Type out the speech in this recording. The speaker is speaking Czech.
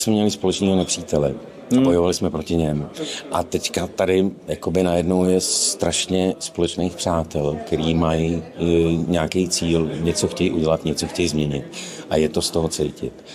Jsme měli společného nepřítele a bojovali jsme proti něm. A teďka tady jakoby najednou je strašně společných přátel, který mají nějaký cíl, něco chtějí udělat, něco chtějí změnit. A je to z toho cítit.